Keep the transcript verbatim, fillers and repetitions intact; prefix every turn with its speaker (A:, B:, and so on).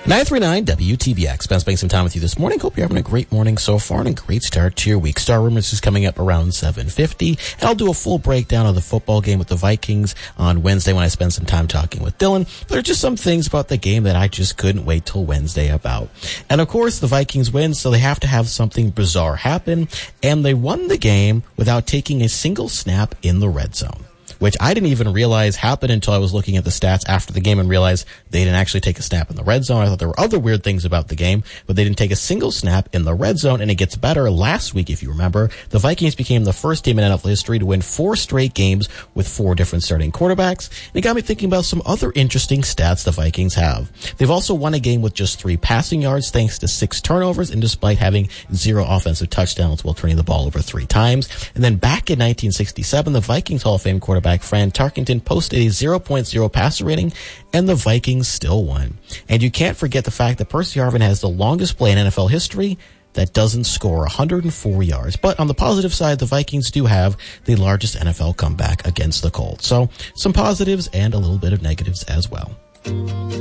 A: nine three nine W T B X. Ben spending some time with you this morning. Hope you're having a great morning so far and a great start to your week. Star Rumors is coming up around seven fifty. And I'll do a full breakdown of the football game with the Vikings on Wednesday when I spend some time talking with Dylan. There are just some things about the game that I just couldn't wait till Wednesday about. And of course, the Vikings win, so they have to have something bizarre happen. And they won the game without taking a single snap in the red zone, which I didn't even realize happened until I was looking at the stats after the game and realized they didn't actually take a snap in the red zone. I thought there were other weird things about the game, but they didn't take a single snap in the red zone, and it gets better. Last week, if you remember, the Vikings became the first team in N F L history to win four straight games with four different starting quarterbacks, and it got me thinking about some other interesting stats the Vikings have. They've also won a game with just three passing yards thanks to six turnovers and despite having zero offensive touchdowns while turning the ball over three times. And then back in nineteen sixty-seven, the Vikings Hall of Fame quarterback Fran Tarkenton posted a zero point zero passer rating, and the Vikings still won. And you can't forget the fact that Percy Harvin has the longest play in N F L history that doesn't score one hundred four yards. But on the positive side, the Vikings do have the largest N F L comeback against the Colts. So some positives and a little bit of negatives as well.